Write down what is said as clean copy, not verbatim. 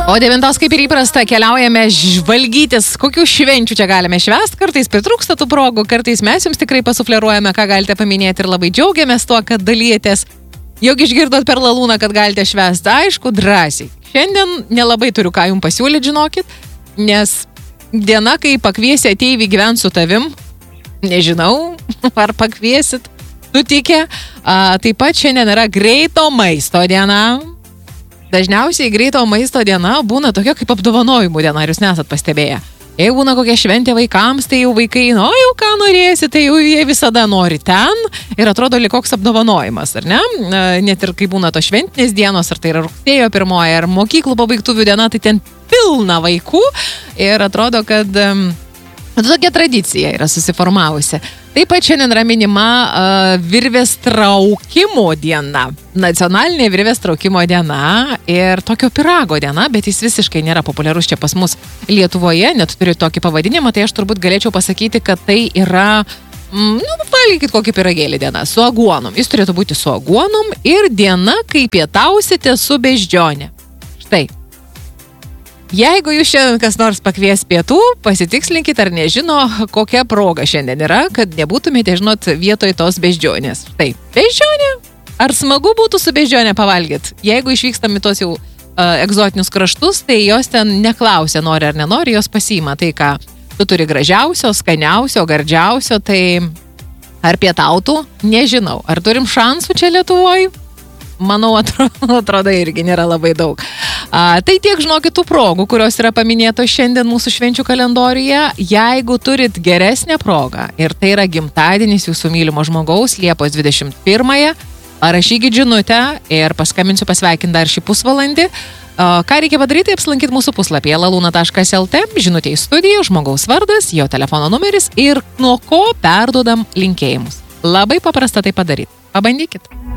O 9 kaip ir įprasta keliaujame žvalgytis, kokių švenčių čia galime švęsti. Kartais pritrūksta tų progų, kartais mes jums tikrai pasufleruojame, ką galite paminėti ir labai džiaugiamės tuo, kad dalyjatės. Jog išgirdot per lalūną, kad galite švęsti, aišku, drąsiai. Šiandien nelabai turiu ką jums pasiūlyti, žinokit, nes diena, kai pakviesi ateivį gyventi su tavim, nežinau, ar pakviesit, sutikę. Taip pat šiandien yra greito maisto diena. Dažniausiai greito maisto diena būna tokia kaip apdovanojimų diena, ar jūs nesat pastebėję. Jeigu būna kokia šventė vaikams, tai jau vaikai, jau ką norėsi, tai jau jie visada nori ten ir atrodo lyg koks apdovanojimas, ar ne? Net ir kai būna to šventinės dienos, ar tai yra rugsėjo 1, ar mokyklų pabaigtuvių diena, tai ten pilna vaikų ir atrodo, kad tokia tradicija yra susiformavusi. Taip pat šiandien yra minima virvės traukimo diena, nacionalinė virvės traukimo diena ir tokio pyrago diena, bet jis visiškai nėra populiarus čia pas mus Lietuvoje, net turi tokį pavadinimą, tai aš turbūt galėčiau pasakyti, kad tai yra, valgykit kokį pyragėlį diena, su aguonom. Jis turėtų būti su aguonom ir diena, kai pietausite su beždžionė. Štai. Jeigu jūs šiandien kas nors pakvies pietų, pasitikslinkit ar nežino, kokia proga šiandien yra, kad nebūtumėte, žinot, vietoj tos beždžionės. Tai, beždžionė? Ar smagu būtų su beždžionė pavalgyti? Jeigu išvykstam į tos jau egzotinius kraštus, tai jos ten neklausia, nori ar nenori, jos pasiima tai, ką tu turi gražiausio, skaniausio, gardžiausio, tai ar pietautų? Nežinau. Ar turim šansų čia Lietuvoje? Manau, atrodo, irgi nėra labai daug. Tai tiek, žinokit, tų progų, kurios yra paminėtos šiandien mūsų švenčių kalendoriuje. Jeigu turit geresnę progą ir tai yra gimtadienis jūsų mylimo žmogaus Liepos 21-ąją, parašykit žinutę ir paskambinsiu pasveikinti dar šį pusvalandį. Ką reikia padaryti, apsilankyti mūsų puslapyje laluna.lt, žinutė į studiją, žmogaus vardas, jo telefono numeris ir nuo ko perduodam linkėjimus. Labai paprasta tai padaryti. Pabandykit.